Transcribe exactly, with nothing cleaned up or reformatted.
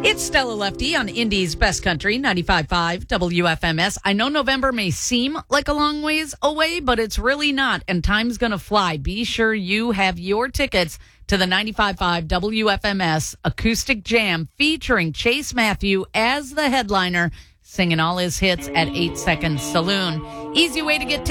It's Stella Lefty on Indy's Best Country, ninety-five point five W F M S. I know November may seem like a long ways away, but it's really not, and time's going to fly. Be sure you have your tickets to the ninety-five point five W F M S Acoustic Jam featuring Chase Matthew as the headliner, singing all his hits at eight Second Saloon. Easy way to get tickets.